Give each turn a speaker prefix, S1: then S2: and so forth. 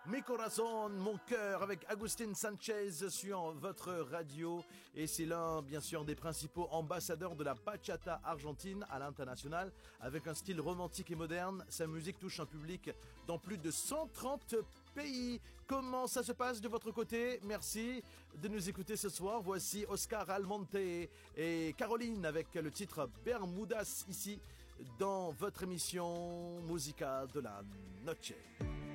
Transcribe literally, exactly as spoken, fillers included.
S1: Mi corazón, mon cœur, avec Agustin Sanchez sur votre radio. Et c'est l'un, bien sûr, des principaux ambassadeurs de la bachata argentine à l'international. Avec un style romantique et moderne, sa musique touche un public dans plus de cent trente pays. Comment ça se passe de votre côté? Merci de nous écouter ce soir. Voici Oscar Almonte et Caroline avec le titre Bermudas ici dans votre émission Musica de la Noche.